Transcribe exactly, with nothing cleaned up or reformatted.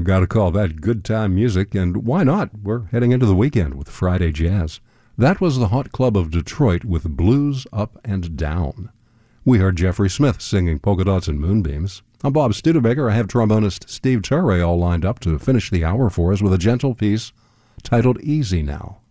got to call that good time music, and why not? We're heading into the weekend with Friday Jazz. That was the Hot Club of Detroit with Blues Up and Down. We heard Jeffrey Smith singing Polka Dots and Moonbeams. I'm Bob Studebaker. I have trombonist Steve Turre all lined up to finish the hour for us with a gentle piece titled Easy Now.